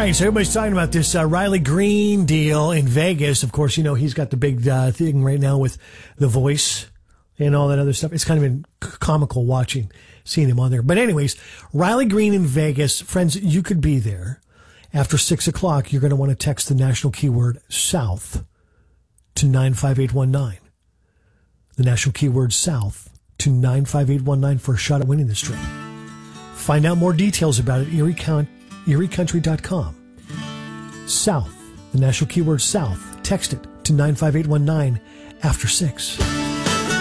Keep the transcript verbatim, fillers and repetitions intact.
right, so everybody's talking about this uh, Riley Green deal in Vegas. Of course, you know, he's got the big uh, thing right now with The Voice and all that other stuff. It's kind of been comical watching, seeing him on there. But anyways, Riley Green in Vegas. Friends, you could be there. After six o'clock, you're going to want to text the national keyword SOUTH to nine five eight one nine. The national keyword SOUTH to nine five eight one nine for a shot at winning this trip. Find out more details about it at Erie Count, erie country dot com. South, the national keyword SOUTH. Text it to nine five eight one nine after six.